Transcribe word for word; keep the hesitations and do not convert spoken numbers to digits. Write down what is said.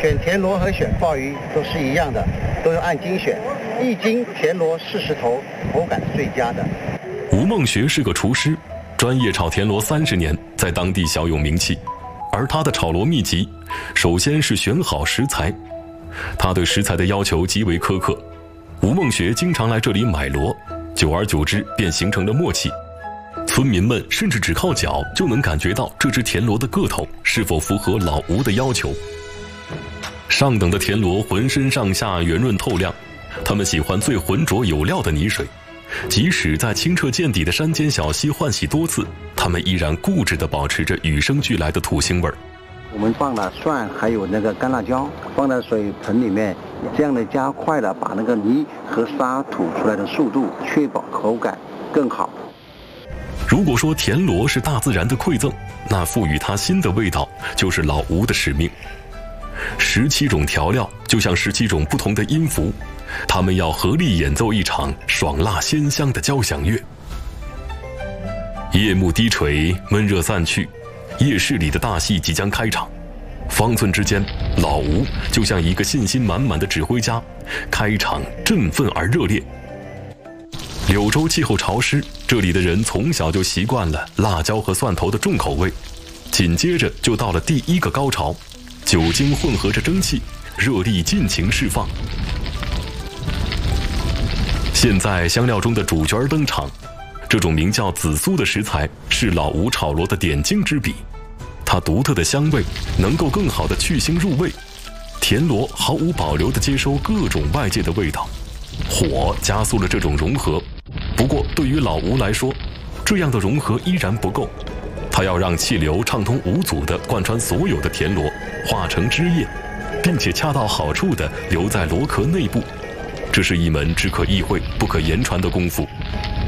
选田螺和选鲍鱼都是一样的，都要按斤选，一斤田螺四十头，口感是最佳的。 吴梦学是个厨师，专业炒田螺三十年，在当地小有名气。而他的炒螺秘籍，首先是选好食材。他对食材的要求极为苛刻。吴梦学经常来这里买螺，久而久之便形成了默契。村民们甚至只靠脚就能感觉到这只田螺的个头是否符合老吴的要求。上等的田螺浑身上下圆润透亮，他们喜欢最浑浊有料的泥水。即使在清澈见底的山间小溪换洗多次，他们依然固执地保持着与生俱来的土腥味儿。 我们放了蒜，还有那个干辣椒，放在水盆里面，这样的加快了把那个泥和沙吐出来的速度，确保口感更好。 如果说田螺是大自然的馈赠，那赋予它新的味道就是老吴的使命。十七种调料就像十七种不同的音符，他们要合力演奏一场爽辣鲜香的交响乐。夜幕低垂，闷热散去，夜市里的大戏即将开场。方寸之间，老吴就像一个信心满满的指挥家，开场振奋而热烈。柳州气候潮湿，这里的人从小就习惯了辣椒和蒜头的重口味。紧接着就到了第一个高潮，酒精混合着蒸汽，热力尽情释放。现在香料中的主角登场，这种名叫紫苏的食材是老吴炒螺的点睛之笔。它独特的香味能够更好地去腥入味，田螺毫无保留地接收各种外界的味道，火加速了这种融合。不过对于老吴来说，这样的融合依然不够，他要让气流畅通无阻地贯穿所有的田螺，化成汁液，并且恰到好处地留在螺壳内部。这是一门只可意会不可言传的功夫。